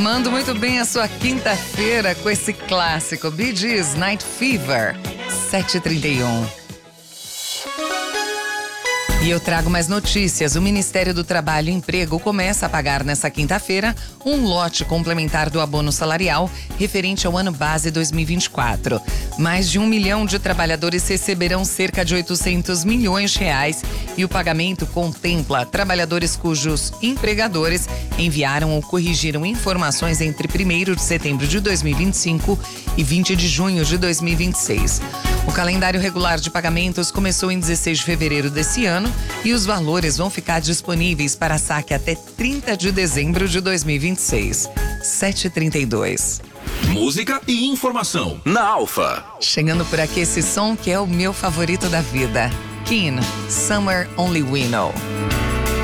Animando muito bem a sua quinta-feira com esse clássico Bee Gees Night Fever, 7h31. E eu trago mais notícias. O Ministério do Trabalho e Emprego começa a pagar nesta quinta-feira um lote complementar do abono salarial referente ao ano base 2024. Mais de 1 milhão de trabalhadores receberão cerca de 800 milhões de reais e o pagamento contempla trabalhadores cujos empregadores enviaram ou corrigiram informações entre 1º de setembro de 2025 e 20 de junho de 2026. O calendário regular de pagamentos começou em 16 de fevereiro desse ano e os valores vão ficar disponíveis para saque até 30 de dezembro de 2026. 7h32. Música e informação na Alfa. Chegando por aqui esse som que é o meu favorito da vida. Keane, Somewhere Only We Know.